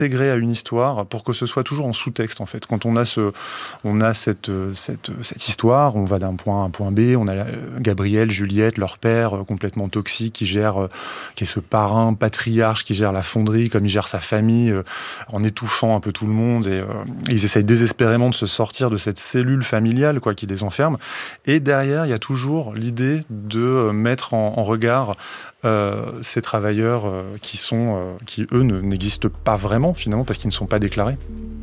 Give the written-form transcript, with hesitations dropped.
intégré à une histoire pour que ce soit toujours en sous-texte en fait. Quand on a cette histoire, on va d'un point A à un point B, on a Gabriel, Juliette, leur père complètement toxique qui est ce parrain patriarche qui gère la fonderie comme il gère sa famille en étouffant un peu tout le monde et ils essayent désespérément de se sortir de cette cellule familiale quoi qui les enferme. Et derrière, il y a toujours l'idée de mettre en regard ces travailleurs qui eux n'existent pas vraiment finalement parce qu'ils ne sont pas déclarés.